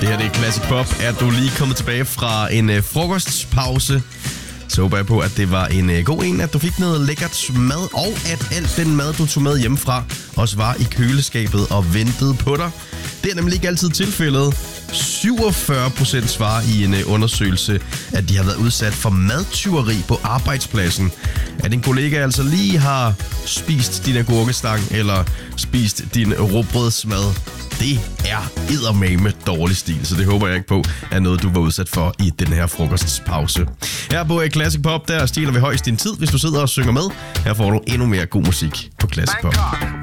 Det her det er Classic Pop. Er du lige kommet tilbage fra en frokostpause, så håber jeg på, at det var en god en, at du fik noget lækkert mad, og at alt den mad, du tog med hjemmefra, også var i køleskabet og ventede på dig. Det er nemlig ikke altid tilfældet. 47% svarer i en undersøgelse, at de har været udsat for madtyveri på arbejdspladsen. At en kollega altså lige har spist din agurkestang eller spist din rugbrødsmad, det er eddermame dårlig stil, så det håber jeg ikke på er noget, du var udsat for i den her frokostpause. Her på Classic Pop, der stjæler vi højst din tid, hvis du sidder og synger med. Her får du endnu mere god musik på Classic Pop.